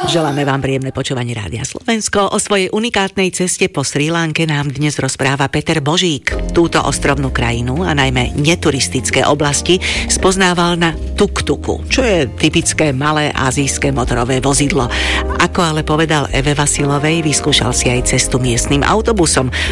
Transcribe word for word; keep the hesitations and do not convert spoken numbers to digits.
Želáme vám príjemné počúvanie Rádia Slovensko. O svojej unikátnej ceste po Srí Lanke nám dnes rozpráva Peter Božík. Túto ostrovnú krajinu a najmä neturistické oblasti spoznával na tuk-tuku, čo je typické malé azijské motorové vozidlo. Ako ale povedal Eve Vasilovej, vyskúšal si aj cestu miestnym autobusom.